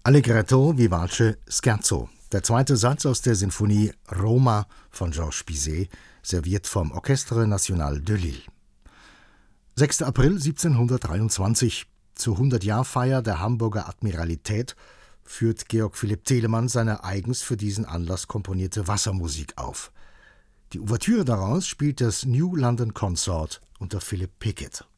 Allegretto vivace scherzo. Der zweite Satz aus der Sinfonie Roma von Georges Bizet, serviert vom Orchestre National de Lille. 6. April 1723. Zur 100-Jahr-Feier der Hamburger Admiralität führt Georg Philipp Telemann seine eigens für diesen Anlass komponierte Wassermusik auf. Die Ouvertüre daraus spielt das New London Consort unter Philip Pickett.